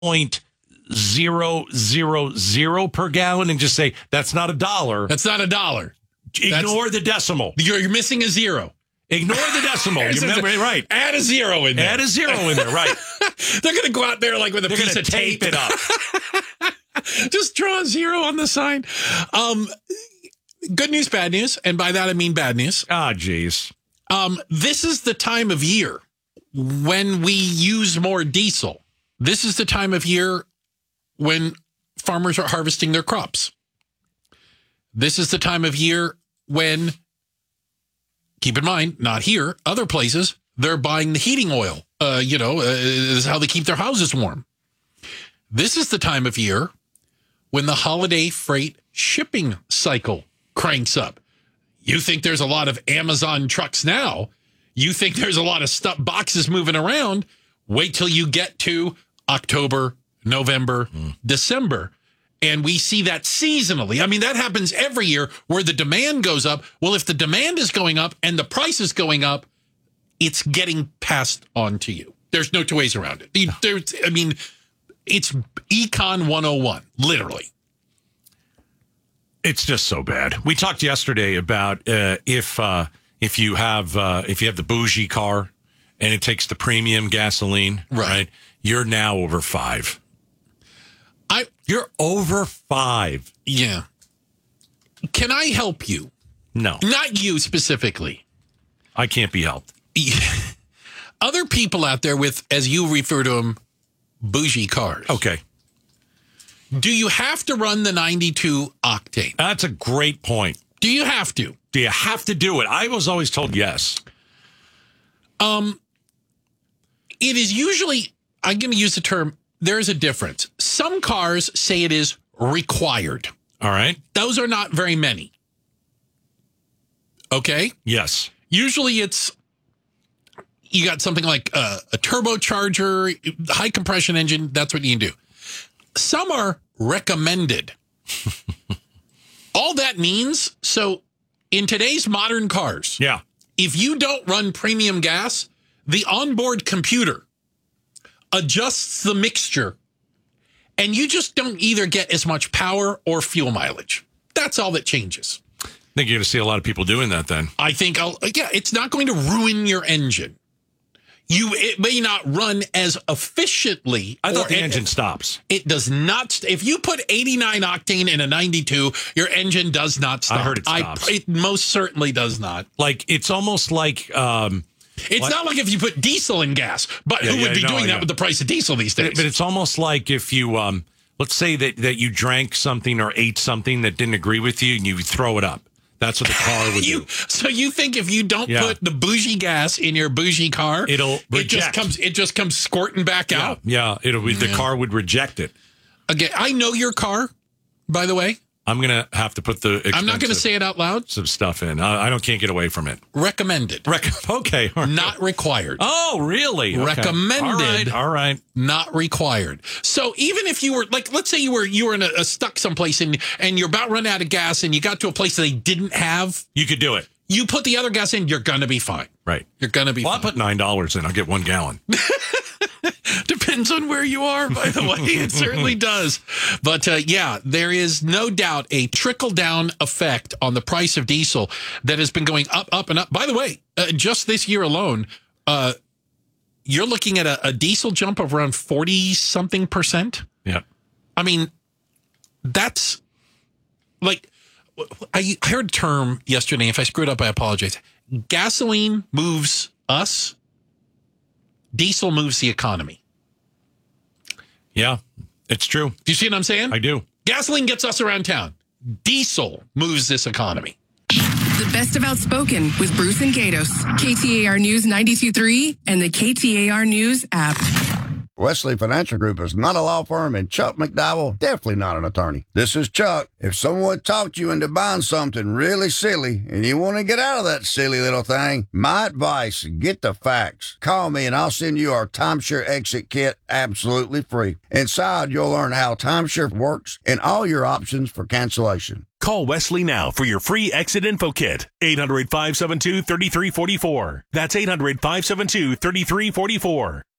.000 per gallon and just say, that's not $1. That's not $1. Ignore the decimal. You're missing a zero. Ignore the decimal. You remember, right? Add a zero in there. Add a zero in there, right? They're going to go out there like with a piece of tape. It up. Just draw a zero on the sign. Good news, bad news. And by that, I mean bad news. Ah, geez. This is the time of year when we use more diesel. This is the time of year when farmers are harvesting their crops. This is the time of year when, keep in mind, not here, other places, they're buying the heating oil. This is how they keep their houses warm. This is the time of year when the holiday freight shipping cycle cranks up. You think there's a lot of Amazon trucks now. You think there's a lot of boxes moving around. Wait till you get to October, November, December. And we see that seasonally. I mean, that happens every year where the demand goes up. Well, if the demand is going up and the price is going up, it's getting passed on to you. There's no two ways around it. It's Econ 101, literally. It's just so bad. We talked yesterday about if you have the bougie car and it takes the premium gasoline, right? You're now over 5. You're over 5. Yeah. Can I help you? No. Not you specifically. I can't be helped. Other people out there with, as you refer to them, bougie cars. Okay. Do you have to run the 92 octane? That's a great point. Do you have to? Do you have to do it? I was always told yes. It is usually, I'm going to use the term, there is a difference. Some cars say it is required. All right. Those are not very many. Okay? Yes. Usually it's, you got something like a turbocharger, high compression engine. That's what you can do. Some are recommended. All that means, so in today's modern cars, if you don't run premium gas, the onboard computer adjusts the mixture and you just don't either get as much power or fuel mileage. That's all that changes. I think you're going to see a lot of people doing that then. I think, it's not going to ruin your engine. It may not run as efficiently. I thought the engine stops. It does not. If you put 89 octane in a 92, your engine does not stop. I heard it stops. It most certainly does not. Like, it's almost like... it's not like if you put diesel in gas, but who would be doing that with the price of diesel these days? But it's almost like if you, let's say that you drank something or ate something that didn't agree with you and you throw it up. That's what the car would do. So you think if you don't put the bougie gas in your bougie car, it just comes squirting back out? Yeah, the car would reject it. Again, I know your car, by the way. I'm going to have to put I'm not going to say it out loud. Some stuff in. I can't get away from it. Recommended. Okay. Right. Not required. Oh, really? Okay. Recommended. All right. Not required. So even if you were, like, let's say you were in a stuck someplace and you're about run out of gas and you got to a place that they didn't have. You could do it. You put the other gas in, you're going to be fine. Right. You're going to be fine. I put $9 in. I'll get 1 gallon. Depends on where you are, by the way. It certainly does. But there is no doubt a trickle-down effect on the price of diesel that has been going up, up, and up. By the way, just this year alone, you're looking at a diesel jump of around 40-something%. Yeah. I mean, that's like, I heard a term yesterday. If I screwed up, I apologize. Gasoline moves us. Diesel moves the economy. Yeah, it's true. Do you see what I'm saying? I do. Gasoline gets us around town. Diesel moves this economy. The best of Outspoken with Bruce and Gatos. KTAR News 92.3 and the KTAR News app. Wesley Financial Group is not a law firm, and Chuck McDowell definitely not an attorney. This is Chuck. If someone talked you into buying something really silly and you want to get out of that silly little thing, my advice, get the facts. Call me and I'll send you our timeshare exit kit absolutely free. Inside, you'll learn how timeshare works and all your options for cancellation. Call Wesley now for your free exit info kit. 800-572-3344. That's 800-572-3344.